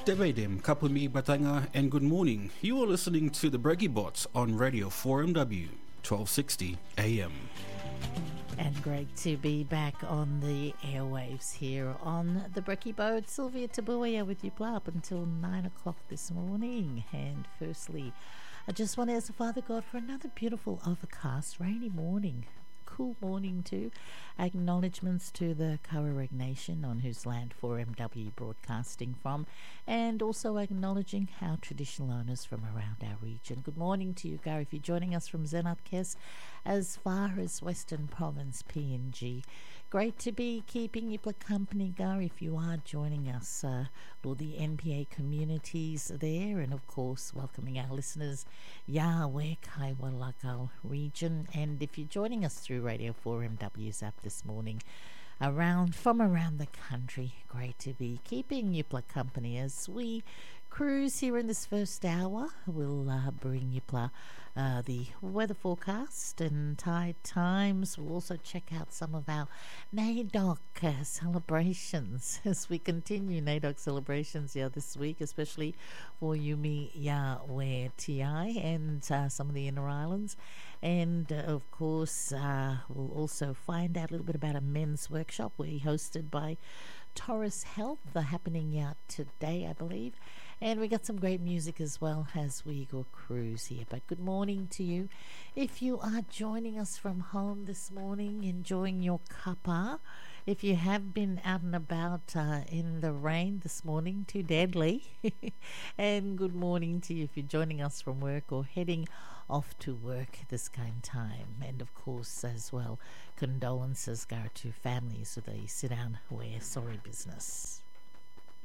Devedem Kapumi Batanga and good morning. You are listening to the Breggy Bots on Radio 4MW 1260 AM. And great to be back on the airwaves here on the Brekkie Boat. Sylvia Tabuya with you up until 9 o'clock this morning. And firstly, I just want to ask the Father God for another beautiful overcast, rainy morning. Cool morning too. Acknowledgements to the Kawareg Nation on whose land 4MW broadcasting from, and also acknowledging our traditional owners from around our region. Good morning to you, Gar, if you're joining us from Zenat Kes as far as Western Province PNG. Great to be keeping you company, Gar, if you are joining us, all the NPA communities there, and of course welcoming our listeners, Yahweh Kaiwalakal region. And if you're joining us through Radio 4MW's app this morning, from around the country, great to be keeping you company as we cruise here in this first hour. We'll bring you the weather forecast and tide times. We'll also check out some of our NAIDOC celebrations as we continue NAIDOC celebrations this week, especially for Yumi Yahweh TI and some of the inner islands. And of course, we'll also find out a little bit about a men's workshop we hosted by Taurus Health, happening out today, I believe. And we got some great music as well as we go cruise here. But good morning to you. If you are joining us from home this morning, enjoying your cuppa, if you have been out and about in the rain this morning, too deadly. And good morning to you if you're joining us from work or heading off to work this kind of time. And of course, as well, condolences go to families with a sit down, wear sorry business.